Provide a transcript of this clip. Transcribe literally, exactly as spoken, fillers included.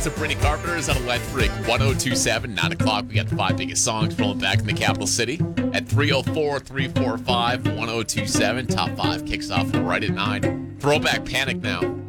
So Brittany Carpenter's on Electric one oh two point seven, nine o'clock. We got the five biggest songs rolling back in the capital city. At three oh four, three four five, one oh two seven, top five kicks off right at nine. Throwback Panic now.